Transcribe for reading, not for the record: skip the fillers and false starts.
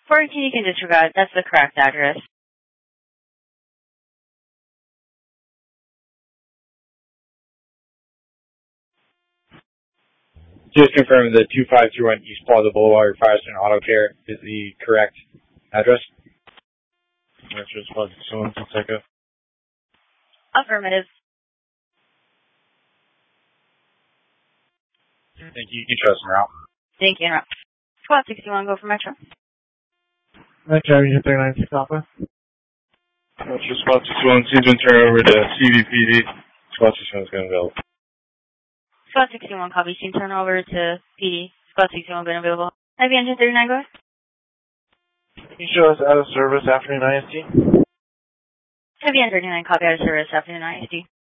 you can disregard. That's the correct address. Just confirm the 2521 East Plaza Boulevard, Firestone Auto Care is the correct address. Affirmative. Thank you. You trust me, Ralph. Thank you. Squad 61, go for Metro. Metro, Unit 396 Alpha. Metro Squad 61, seems to turn over to CVPD. Squad 61 is going to available. Squad 61, copy. Team turn over to PD. Squad 61, been available. Heavy engine 39, go ahead. Can you show us out of service afternoon IST? Heavy engine 39, copy out of service afternoon IST.